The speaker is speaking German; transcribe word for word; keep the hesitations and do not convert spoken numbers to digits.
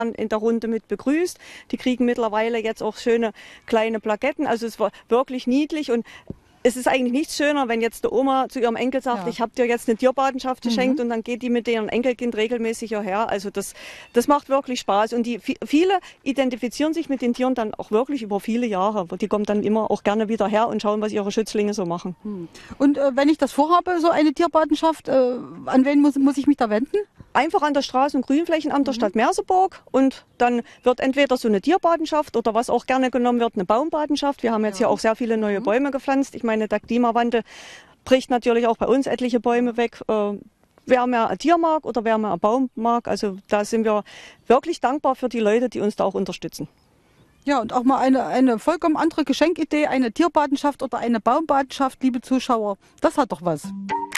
in der Runde mit begrüßt. Die kriegen mittlerweile jetzt auch schöne kleine Plaketten. Also es war wirklich niedlich und es ist eigentlich nichts schöner, wenn jetzt die Oma zu ihrem Enkel sagt, ja. ich habe dir jetzt eine Tierpatenschaft geschenkt mhm. und dann geht die mit ihrem Enkelkind regelmäßig hierher. Also das, das macht wirklich Spaß und die, viele identifizieren sich mit den Tieren dann auch wirklich über viele Jahre. Die kommen dann immer auch gerne wieder her und schauen, was ihre Schützlinge so machen. Und äh, wenn ich das vorhabe, so eine Tierpatenschaft, äh, an wen muss, muss ich mich da wenden? Einfach an das Straßen- und Grünflächenamt der mhm. Stadt Merseburg und dann wird entweder so eine Tierpatenschaft oder was auch gerne genommen wird, eine Baumpatenschaft. Wir haben jetzt ja. hier auch sehr viele neue mhm. Bäume gepflanzt. Ich meine, der Klimawandel bricht natürlich auch bei uns etliche Bäume weg. Äh, wer mehr ein Tier mag oder wer mehr ein Baum mag, also da sind wir wirklich dankbar für die Leute, die uns da auch unterstützen. Ja, und auch mal eine, eine vollkommen andere Geschenkidee, eine Tierpatenschaft oder eine Baumpatenschaft, liebe Zuschauer, das hat doch was.